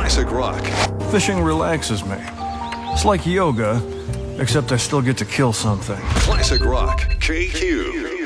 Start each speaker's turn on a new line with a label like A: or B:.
A: Classic rock.
B: Fishing relaxes me. It's like yoga, except I still get to kill something.
A: Classic rock. KQ.